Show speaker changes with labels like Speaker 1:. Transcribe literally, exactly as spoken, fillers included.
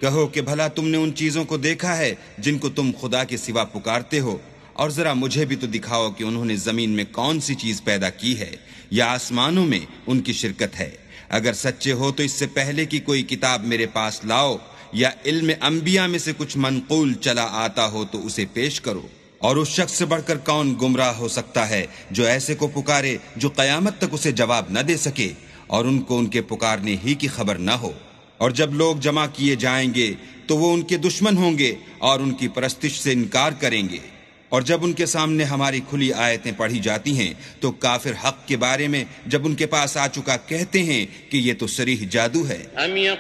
Speaker 1: कहो कि भला तुमने उन चीजों को देखा है जिनको तुम खुदा के सिवा पुकारते हो, और जरा मुझे भी तो दिखाओ कि उन्होंने जमीन में कौन सी चीज पैदा की है या आसमानों में उनकी शिरकत है। अगर सच्चे हो तो इससे पहले कि कोई किताब मेरे पास लाओ, या इल्म अंबिया में से कुछ मनकूल चला आता हो तो उसे पेश करो। और उस शख्स से बढ़कर कौन गुमराह हो सकता है जो ऐसे को पुकारे जो कयामत तक उसे जवाब न दे सके और उनको उनके पुकारने ही की खबर न हो। और जब लोग जमा किए जाएंगे तो वो उनके दुश्मन होंगे और उनकी परस्तिश से इनकार करेंगे। और जब उनके सामने हमारी खुली आयतें पढ़ी जाती हैं तो काफिर हक के बारे में जब उनके पास आ चुका कहते हैं कि ये तो सरीह जादू है।